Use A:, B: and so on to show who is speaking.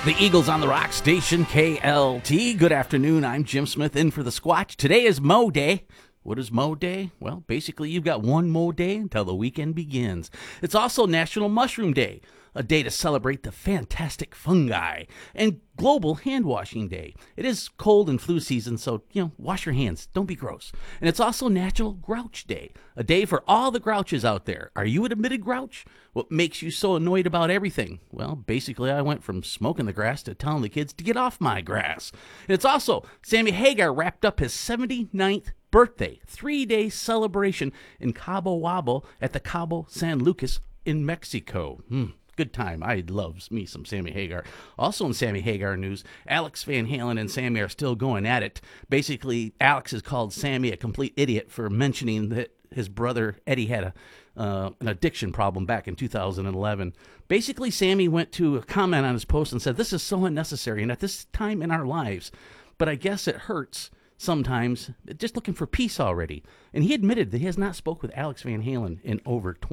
A: The Eagles on the Rock station, KLT. Good afternoon. I'm Jim Smith in for the Squatch. Today is Mow Day. What is Mow Day? Well, basically, you've got one Mow Day until the weekend begins. It's also National Mushroom Day, a day to celebrate the fantastic fungi, and Global Hand Washing Day. It is cold and flu season, so, wash your hands. Don't be gross. And it's also National Grouch Day, a day for all the grouches out there. Are you an admitted grouch? What makes you so annoyed about everything? Well, basically, I went from smoking the grass to telling the kids to get off my grass. And it's also Sammy Hagar wrapped up his 79th birthday, 3-day celebration in Cabo Wabo at the Cabo San Lucas in Mexico. Good time. I love me some Sammy Hagar. Also in Sammy Hagar news, Alex Van Halen and Sammy are still going at it. Basically, Alex has called Sammy a complete idiot for mentioning that his brother Eddie had an addiction problem back in 2011. Basically, Sammy went to comment on his post and said, "This is so unnecessary and at this time in our lives, but I guess it hurts sometimes, just looking for peace already." And he admitted that he has not spoke with Alex Van Halen in over